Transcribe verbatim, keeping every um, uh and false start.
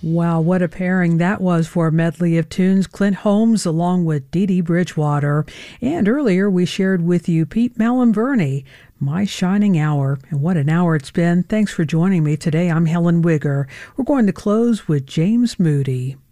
Wow, what a pairing that was for a medley of tunes. Clint Holmes along with Dee Dee Bridgewater. And earlier we shared with you Pete Malinverni, My Shining Hour. And what an hour it's been. Thanks for joining me today. I'm Helen Wigger. We're going to close with James Moody.